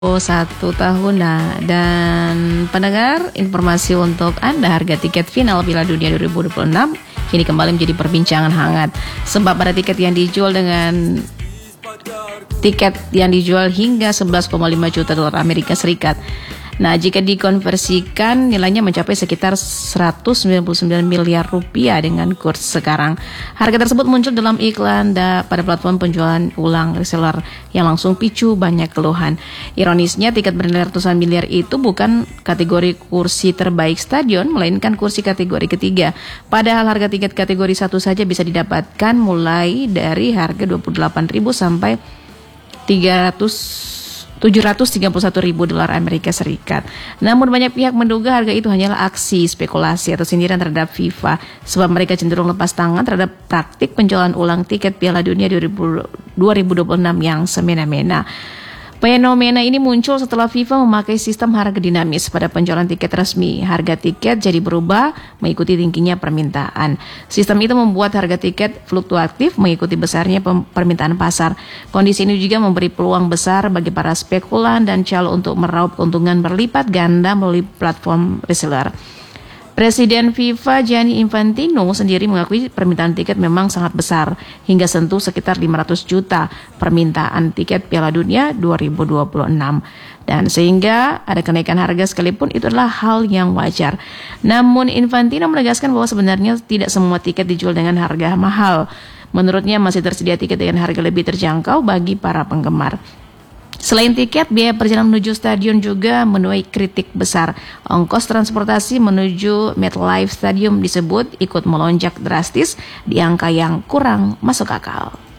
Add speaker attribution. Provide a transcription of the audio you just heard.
Speaker 1: 1 tahun. Nah, dan pendengar, informasi untuk Anda, harga tiket final Piala Dunia 2026 kini kembali menjadi perbincangan hangat. Sebab pada tiket yang dijual hingga 11,5 juta dolar Amerika Serikat. Nah, jika dikonversikan nilainya mencapai sekitar 199 miliar rupiah dengan kurs sekarang. Harga tersebut muncul dalam iklan pada platform penjualan ulang reseller yang langsung picu banyak keluhan. Ironisnya, tiket bernilai ratusan miliar itu bukan kategori kursi terbaik stadion, melainkan kursi kategori ketiga. Padahal harga tiket kategori 1 saja bisa didapatkan mulai dari harga 28.000 sampai 731.000 dolar Amerika Serikat. Namun banyak pihak menduga harga itu hanyalah aksi spekulasi atau sindiran terhadap FIFA, sebab mereka cenderung lepas tangan terhadap praktik penjualan ulang tiket Piala Dunia 2026 yang semena-mena. Fenomena ini muncul setelah FIFA memakai sistem harga dinamis pada penjualan tiket resmi. Harga tiket jadi berubah mengikuti tingginya permintaan. Sistem itu membuat harga tiket fluktuatif mengikuti besarnya permintaan pasar. Kondisi ini juga memberi peluang besar bagi para spekulan dan calo untuk meraup keuntungan berlipat ganda melalui platform reseller. Presiden FIFA Gianni Infantino sendiri mengakui permintaan tiket memang sangat besar, hingga sentuh sekitar 500 juta permintaan tiket Piala Dunia 2026. Dan sehingga ada kenaikan harga sekalipun itu adalah hal yang wajar. Namun Infantino menegaskan bahwa sebenarnya tidak semua tiket dijual dengan harga mahal. Menurutnya masih tersedia tiket dengan harga lebih terjangkau bagi para penggemar. Selain tiket, biaya perjalanan menuju stadion juga menuai kritik besar. Ongkos transportasi menuju MetLife Stadium disebut ikut melonjak drastis di angka yang kurang masuk akal.